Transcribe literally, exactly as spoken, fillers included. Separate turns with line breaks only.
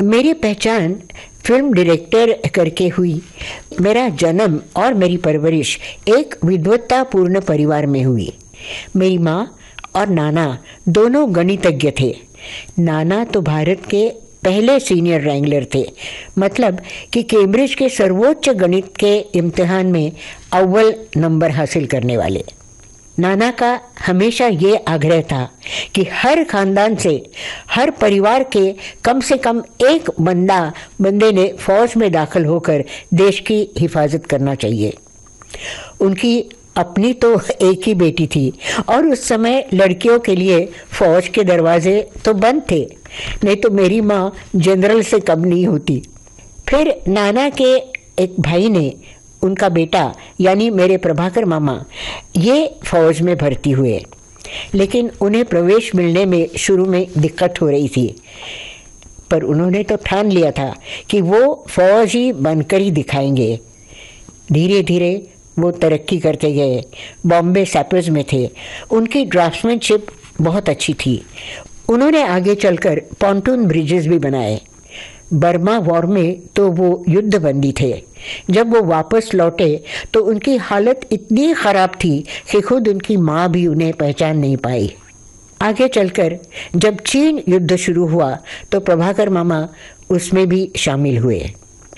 मेरी पहचान film director करके हुई। मेरा जन्म और मेरी परवरिश एक विद्वत्तापूर्ण परिवार में हुई। मेरी माँ और नाना दोनों गणितज्ञ थे। नाना तो भारत के पहले सीनियर रैंगलर थे, मतलब कि कैम्ब्रिज के सर्वोच्च गणित के इम्तिहान में अव्वल नंबर हासिल करने वाले। नाना का हमेशा ये आग्रह था कि हर खानदान से, हर परिवार के कम से कम एक बंदा बंदे ने फौज में दाखिल होकर देश की हिफाजत करना चाहिए। उनकी अपनी तो एक ही बेटी थी और उस समय लड़कियों के लिए फौज के दरवाजे तो बंद थे, नहीं तो मेरी माँ जनरल से कम नहीं होती। फिर नाना के एक भाई ने, उनका बेटा यानी मेरे प्रभाकर मामा, ये फौज में भर्ती हुए, लेकिन उन्हें प्रवेश मिलने में शुरू में दिक्कत हो रही थी। पर उन्होंने तो ठान लिया था कि वो फौज ही बनकर ही दिखाएंगे। धीरे धीरे वो तरक्की करते गए। बॉम्बे सैपर्स में थे। उनकी ड्राफ्ट्समैनशिप बहुत अच्छी थी। उन्होंने आगे चलकर पॉन्टून ब्रिजेस भी बनाए। बर्मा वॉर में तो वो युद्धबंदी थे। जब वो वापस लौटे तो उनकी हालत इतनी ख़राब थी कि खुद उनकी माँ भी उन्हें पहचान नहीं पाई। आगे चलकर जब चीन युद्ध शुरू हुआ तो प्रभाकर मामा उसमें भी शामिल हुए।